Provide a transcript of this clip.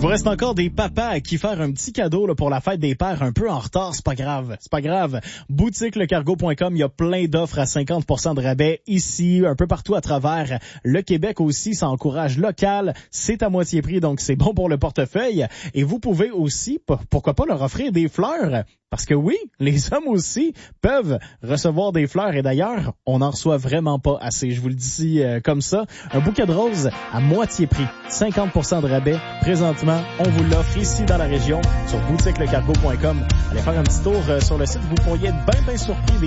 vous reste encore des papas à qui faire un petit cadeau là, pour la fête des pères un peu en retard, c'est pas grave. C'est pas grave. Boutiquelecargo.com, il y a plein d'offres à 50% de rabais ici, un peu partout à travers le Québec aussi. Ça encourage local, c'est à moitié prix, donc c'est bon pour le portefeuille. Et vous pouvez aussi, pourquoi pas leur offrir des fleurs? Parce que oui, les hommes aussi peuvent recevoir des fleurs. Et d'ailleurs, on n'en reçoit vraiment pas assez. Je vous le dis comme ça. Un bouquet de roses à moitié prix. 50% de rabais. Présentement, on vous l'offre ici dans la région sur boutiquelecargo.com. Allez faire un petit tour sur le site. Vous pourriez être bien surpris